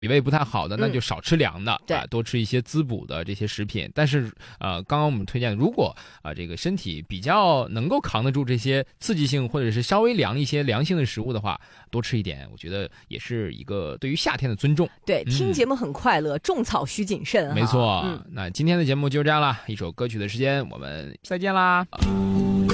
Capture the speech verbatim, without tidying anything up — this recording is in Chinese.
脾胃不太好的，那就少吃凉的， 嗯、对、 啊，多吃一些滋补的这些食品。但是呃，刚刚我们推荐，如果啊、呃、这个身体比较能够扛得住这些刺激性或者是稍微凉一些凉性的食物的话，多吃一点，我觉得也是一个对于夏天的尊重。 对，听节目很快乐，嗯、种草需谨慎。 没错、 嗯， 那今天的节目就这样了，一首歌曲的时间，我们再见啦。